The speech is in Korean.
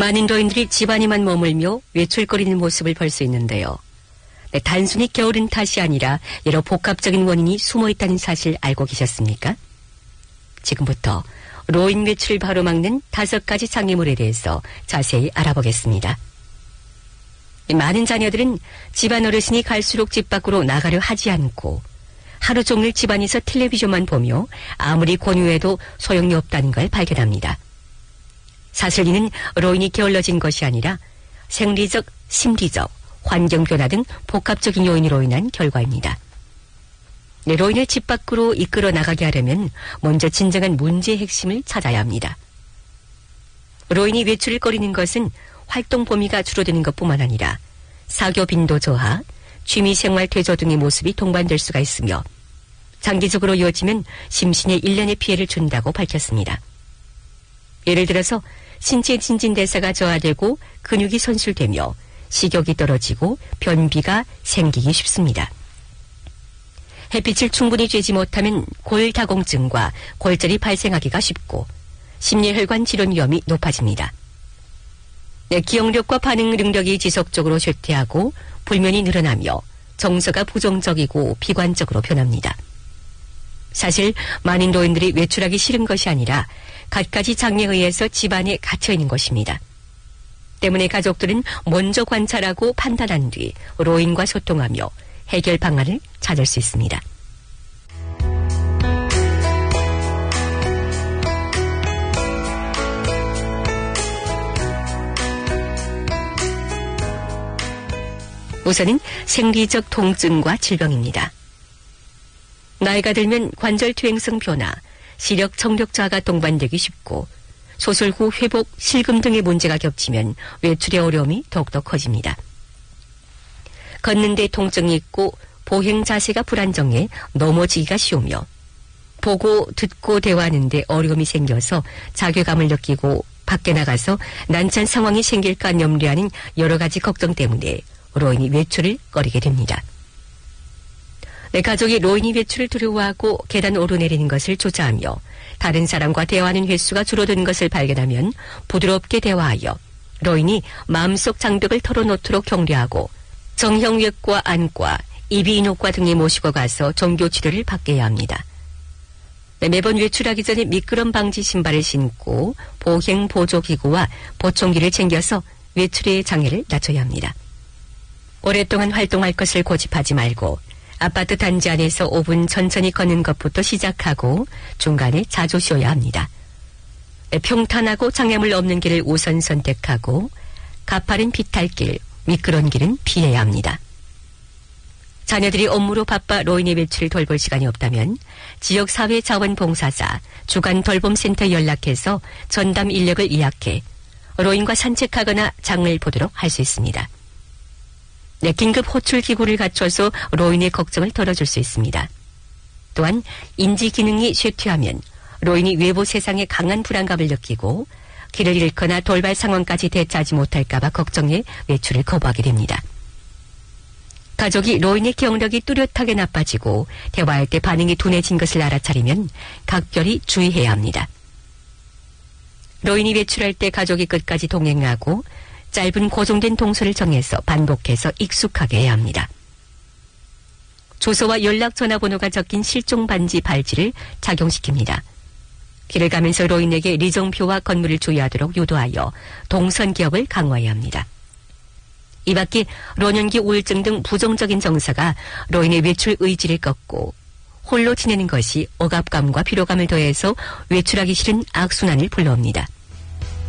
많은 노인들이 집안에만 머물며 외출거리는 모습을 볼 수 있는데요. 단순히 게으른 탓이 아니라 여러 복합적인 원인이 숨어 있다는 사실 알고 계셨습니까? 지금부터 노인 외출을 바로 막는 5가지 장애물에 대해서 자세히 알아보겠습니다. 많은 자녀들은 집안 어르신이 갈수록 집 밖으로 나가려 하지 않고 하루 종일 집안에서 텔레비전만 보며 아무리 권유해도 소용이 없다는 걸 발견합니다. 사실 이는 노인이 게을러진 것이 아니라 생리적, 심리적, 환경 변화 등 복합적인 요인으로 인한 결과입니다. 노인을 집 밖으로 이끌어 나가게 하려면 먼저 진정한 문제의 핵심을 찾아야 합니다. 노인이 외출을 꺼리는 것은 활동 범위가 줄어드는 것뿐만 아니라 사교 빈도 저하, 취미생활 퇴조 등의 모습이 동반될 수가 있으며 장기적으로 이어지면 심신에 일련의 피해를 준다고 밝혔습니다. 예를 들어서 신체 신진대사가 저하되고 근육이 손실되며 식욕이 떨어지고 변비가 생기기 쉽습니다. 햇빛을 충분히 쬐지 못하면 골다공증과 골절이 발생하기가 쉽고 심뇌혈관 질환 위험이 높아집니다. 기억력과 반응 능력이 지속적으로 쇠퇴하고 불면이 늘어나며 정서가 부정적이고 비관적으로 변합니다. 사실 많은 노인들이 외출하기 싫은 것이 아니라 갖가지 장애에 의해서 집안에 갇혀 있는 것입니다. 때문에 가족들은 먼저 관찰하고 판단한 뒤 노인과 소통하며 해결 방안을 찾을 수 있습니다. 우선은 생리적 통증과 질병입니다. 나이가 들면 관절 퇴행성 변화, 시력 청력 저하가 동반되기 쉽고 소설 후 회복, 실금 등의 문제가 겹치면 외출의 어려움이 더욱더 커집니다. 걷는 데 통증이 있고 보행 자세가 불안정해 넘어지기가 쉬우며 보고 듣고 대화하는 데 어려움이 생겨서 자괴감을 느끼고 밖에 나가서 난처한 상황이 생길까 염려하는 여러 가지 걱정 때문에 노인이 외출을 꺼리게 됩니다. 가족이 노인이 외출을 두려워하고 계단 오르내리는 것을 조사하며 다른 사람과 대화하는 횟수가 줄어드는 것을 발견하면 부드럽게 대화하여 노인이 마음속 장벽을 털어놓도록 격려하고 정형외과, 안과, 이비인후과 등에 모시고 가서 종교 치료를 받게 합니다. 매번 외출하기 전에 미끄럼 방지 신발을 신고 보행 보조기구와 보청기를 챙겨서 외출의 장애를 낮춰야 합니다. 오랫동안 활동할 것을 고집하지 말고 아파트 단지 안에서 5분 천천히 걷는 것부터 시작하고 중간에 자주 쉬어야 합니다. 평탄하고 장애물 없는 길을 우선 선택하고 가파른 비탈길, 미끄러운 길은 피해야 합니다. 자녀들이 업무로 바빠 노인의 외출을 돌볼 시간이 없다면 지역사회자원봉사자, 주간돌봄센터에 연락해서 전담 인력을 예약해 노인과 산책하거나 장을 보도록 할 수 있습니다. 긴급 호출 기구를 갖춰서 노인의 걱정을 덜어줄 수 있습니다. 또한 인지 기능이 쇠퇴하면 노인이 외부 세상에 강한 불안감을 느끼고 길을 잃거나 돌발 상황까지 대처하지 못할까봐 걱정해 외출을 거부하게 됩니다. 가족이 노인의 기억력이 뚜렷하게 나빠지고 대화할 때 반응이 둔해진 것을 알아차리면 각별히 주의해야 합니다. 노인이 외출할 때 가족이 끝까지 동행하고 짧은 고정된 동선을 정해서 반복해서 익숙하게 해야 합니다. 주소와 연락 전화번호가 적힌 실종 반지 발지를 착용시킵니다. 길을 가면서 노인에게 리정표와 건물을 주의하도록 유도하여 동선 기억을 강화해야 합니다. 이 밖에 노년기 우울증 등 부정적인 정서가 노인의 외출 의지를 꺾고 홀로 지내는 것이 억압감과 피로감을 더해서 외출하기 싫은 악순환을 불러옵니다.